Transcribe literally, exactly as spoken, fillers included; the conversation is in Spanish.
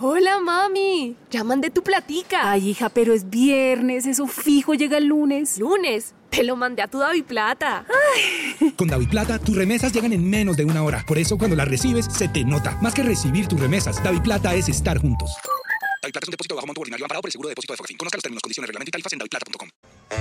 Hola, mami. Ya mandé tu platica. Ay, hija, pero es viernes, eso fijo llega el lunes. ¿Lunes? Te lo mandé a tu DaviPlata. Ay. Con DaviPlata, tus remesas llegan en menos de una hora. Por eso, cuando las recibes, se te nota. Más que recibir tus remesas, DaviPlata es estar juntos. DaviPlata es un depósito bajo monto ordinario amparado por el seguro de depósito de Fogafín. Conozca los términos, condiciones, reglamento y tarifas en daviplata punto com.